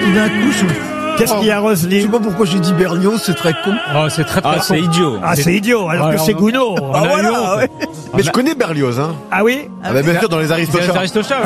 Et d'un coup, Qu'est-ce qu'il y a, je Roselyne? sais pas pourquoi j'ai dit Berlioz, c'est très con. Oh, c'est très con. c'est idiot. Ah, c'est idiot, alors que c'est Gounod. Ah voilà, ouais. Mais je connais Berlioz, hein. Ah oui? Ah bah bien sûr, dans les C'est Aristochats. Aristochats.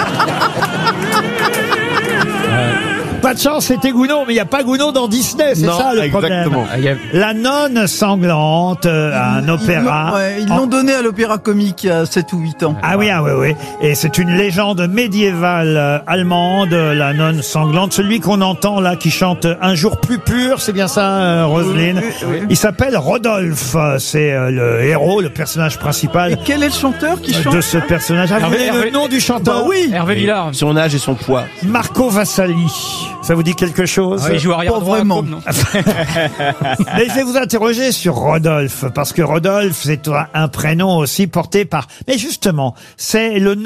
Pas de chance, c'était Gounod, mais il n'y a pas Gounod dans Disney, c'est Non, ça le exactement. problème. La nonne sanglante, un opéra. Ils l'ont donné à l'opéra comique il y a 7 ou 8 ans. Ah oui, oui. Et c'est une légende médiévale allemande, la nonne sanglante. Celui qu'on entend là, qui chante Un jour plus pur, c'est bien ça, Roselyne? Oui. Il s'appelle Rodolphe. C'est le héros, le personnage principal. Et quel est le chanteur qui chante De ce personnage. Ah, vous voulez le nom du chanteur? Bah oui. Hervé Villard. Son âge et son poids. Marco Vassali. Ça vous dit quelque chose? Il joue arrière Pas droit. vraiment. Non Mais je vais vous interroger sur Rodolphe, parce que Rodolphe, c'est un prénom aussi porté par... Mais justement, c'est le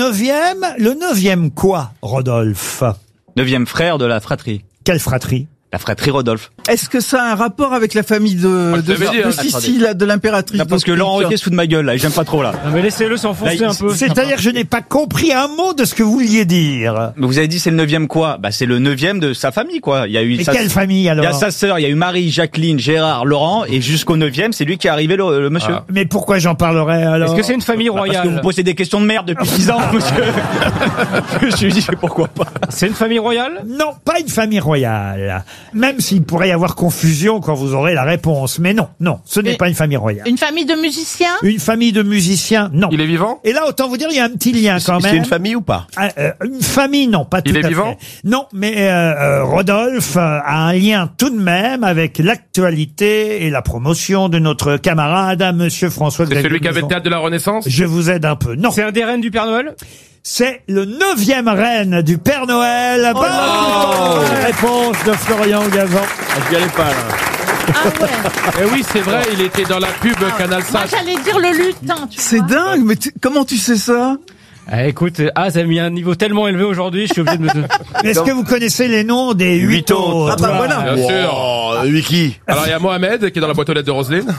9e quoi, Rodolphe? 9e frère de la fratrie. Quelle fratrie? La fratrie Rodolphe. Est-ce que ça a un rapport avec la famille de Sicile, de l'impératrice? Non, parce que Laurent Ruquier se fout de ma gueule, là. J'aime pas trop, là. Non, mais laissez-le s'enfoncer un peu. C'est-à-dire que je n'ai pas compris un mot de ce que vous vouliez dire. Mais vous avez dit c'est le 9e quoi? Bah, c'est le 9e de sa famille, quoi. Il y a eu Et quelle famille, alors? Il y a sa sœur, il y a eu Marie, Jacqueline, Gérard, Laurent, et jusqu'au 9e, c'est lui qui est arrivé, le monsieur. Ah. Mais pourquoi j'en parlerai, alors? Est-ce que c'est une famille Parce que vous royale? posez des questions de merde depuis 10 ans, monsieur. Je me suis dit, pourquoi pas? C'est une famille royale? Non, pas une famille royale. Même s'il pourrait y avoir confusion quand vous aurez la réponse. Mais non, ce n'est pas une famille royale. Une famille de musiciens? Une famille de musiciens, non. Il est vivant? Et là, autant vous dire, il y a un petit lien quand même. C'est une famille ou pas? Une famille, non, pas tout à fait. Il est vivant? Non, mais Rodolphe a un lien tout de même avec l'actualité et la promotion de notre camarade, monsieur François-Xavier. C'est celui qui avait Buzon. le théâtre de la Renaissance? Je vous aide un peu. Non. C'est un des reines du Père Noël? C'est le 9e reine du Père Noël. Bonne réponse de Florian Gazan. Je n'y allais pas, là. Ah ouais. Eh oui, c'est vrai, il était dans la pub Canal Moi 5. j'allais dire le lutin, tu C'est vois. dingue, mais comment tu sais ça? Écoute, ça a mis un niveau tellement élevé aujourd'hui, je suis obligé de me... Est-ce que vous connaissez les noms des 8 autres? Ah bah voilà. Bien sûr. Wiki. Alors il y a Mohamed qui est dans la boîte aux lettres de Roselyne.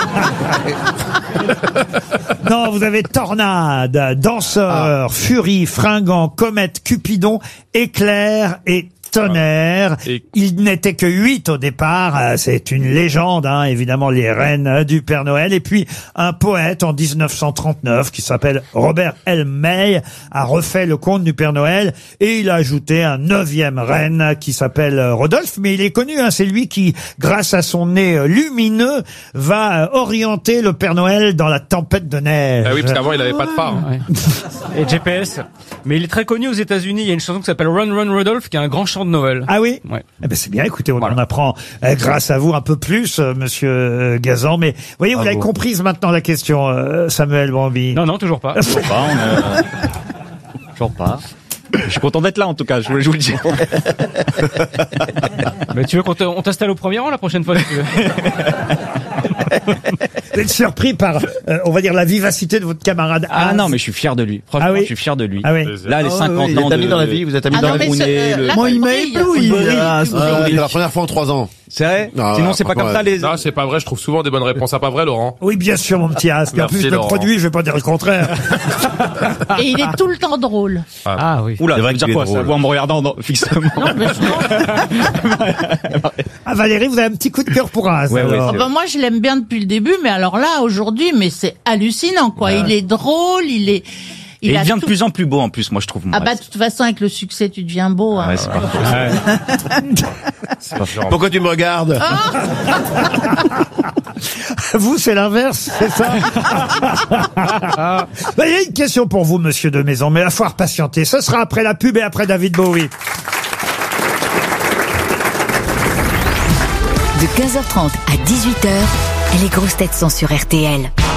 Non, vous avez Tornade, Danseur, Furie, Fringant, Comète, Cupidon, Éclair et Tonnerre. Et- Il n'était que 8 au départ. C'est une légende, hein, évidemment, les reines du Père Noël. Et puis, un poète en 1939 qui s'appelle Robert L. May a refait le conte du Père Noël et il a ajouté un 9e reine qui s'appelle Rodolphe. Mais il est connu, hein, c'est lui qui, grâce à son nez lumineux, va orienter le Père Noël dans la tempête de neige. Ah oui, parce qu'avant il avait pas de phare. Ouais. Et GPS. Mais il est très connu aux États-Unis. Il y a une chanson qui s'appelle Run Run Rodolphe, qui est un grand chant de Noël. Ah oui? Ouais. Eh ben c'est bien, écoutez, on apprend grâce à vous un peu plus, monsieur Gazan. Mais vous voyez, vous avez comprise maintenant la question, Samuel Bambi. Non, toujours pas. Toujours pas, Toujours pas. Je suis content d'être là, en tout cas, je vous le dis. Mais tu veux on t'installe au premier rang la prochaine fois si tu veux. Vous êtes surpris par, on va dire, la vivacité de votre camarade. Ah non, mais je suis fier de lui. Franchement, Ah oui? je suis fier de lui. Ah oui. Là, les 50 oui. ans Vous êtes amis de... dans la vie, vous êtes amis Ah dans non, la mais vie. Brunet, le- là, Moi, il m'a brille. ébloui. C'est la première fois en 3 ans. C'est vrai? Ah, Sinon, c'est pas franchement, comme ça, les... Non, c'est pas vrai, je trouve souvent des bonnes réponses. Ah, pas vrai, Laurent? Oui, bien sûr, mon petit As. En Merci, plus, le Laurent. produit, je vais pas dire le contraire. Et il est tout le temps drôle. Ah oui. Oula, C'est ça vrai veut dire qu'il est quoi, ça? drôle. Vous, en me regardant fixement. Non, mais Ah, Valérie, vous avez un petit coup de cœur pour As. Ouais, ouais, alors. c'est- moi je l'aime bien depuis le début, mais alors là aujourd'hui, mais c'est hallucinant quoi. Il est drôle, Et il a devient de tout- plus en plus beau, en plus, moi, je trouve. Ah bah de toute façon avec le succès tu deviens beau. Hein. Ouais, c'est pas faux. Pourquoi tu me regardes? Vous, c'est l'inverse, c'est ça? Ben, il y a une question pour vous, monsieur de Maison, mais il va falloir patienter. Ce sera après la pub et après David Bowie. De 15h30 à 18h, les grosses têtes sont sur RTL.